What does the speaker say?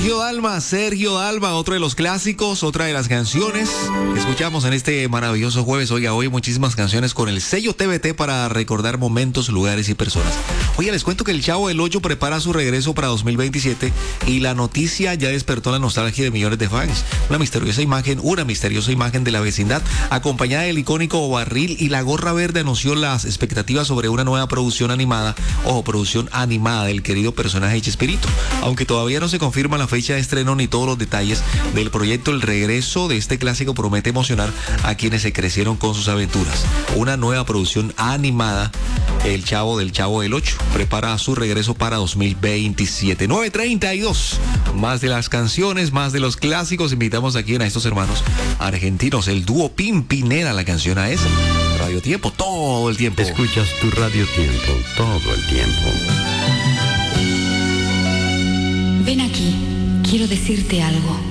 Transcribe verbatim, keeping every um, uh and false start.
Sergio Dalma, Sergio Dalma, otro de los clásicos, otra de las canciones que escuchamos en este maravilloso jueves. Oiga, hoy muchísimas canciones con el sello T V T para recordar momentos, lugares y personas. Oiga, les cuento que el Chavo del Ocho prepara su regreso para dos mil veintisiete y la noticia ya despertó la nostalgia de millones de fans. Una misteriosa imagen, una misteriosa imagen de la vecindad, acompañada del icónico barril y la gorra verde, anunció las expectativas sobre una nueva producción animada, o producción animada del querido personaje Chespirito. Aunque todavía no se confirma la fecha de estreno ni todos los detalles del proyecto, el regreso de este clásico promete emocionar a quienes se crecieron con sus aventuras. Una nueva producción animada, El Chavo del Chavo del Ocho, prepara su regreso para dos mil veintisiete. nueve treinta y dos. Más de las canciones, más de los clásicos. Invitamos aquí a estos hermanos argentinos, el dúo Pimpinela, la canción a esa. Radio Tiempo, todo el tiempo. Escuchas tu Radio Tiempo, todo el tiempo. Ven aquí, quiero decirte algo.